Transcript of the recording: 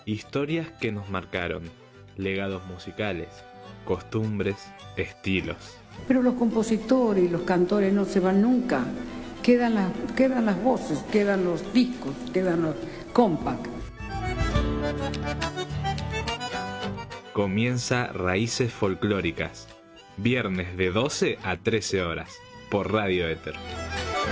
Historias que nos marcaron, legados musicales, costumbres, estilos. Pero los compositores y los cantores no se van nunca. Quedan las voces, quedan los discos, quedan los compact. Comienza Raíces Folclóricas, viernes de 12 a 13 horas, por Radio Éter.